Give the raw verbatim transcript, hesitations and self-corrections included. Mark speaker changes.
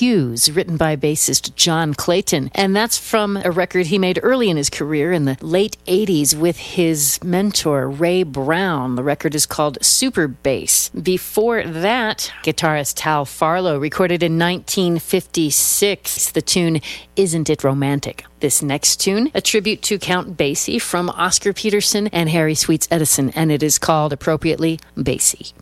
Speaker 1: Hughes, written by bassist John Clayton. And that's from a record he made early in his career in the late eighties with his mentor, Ray Brown. The record is called Super Bass. Before that, guitarist Tal Farlow recorded in nineteen fifty-six the tune Isn't It Romantic? This next tune, a tribute to Count Basie from Oscar Peterson and Harry Sweets Edison, and it is called, appropriately, Basie.